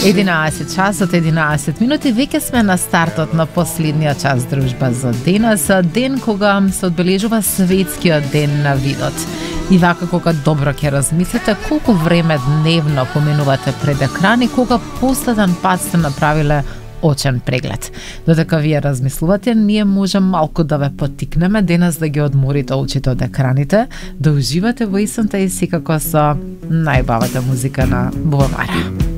11 часот 11 минути, веќе сме на стартот на последниот час дружба за денес, ден кога се одбележува светскиот ден на видот. И вака кога добро ќе размислите колку време дневно поминувате пред екран и кога последен пат сте направиле очен преглед. Додека вие размислувате, ние може малку да ве поттикнеме денес да ги одморите очите од екраните, да уживате во истата и секако со најбавата музика на Бувамара.